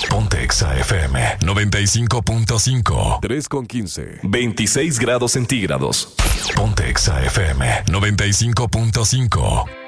Ponte Exa FM 95.5. 3:15. 26 grados centígrados. Ponte Exa FM 95.5.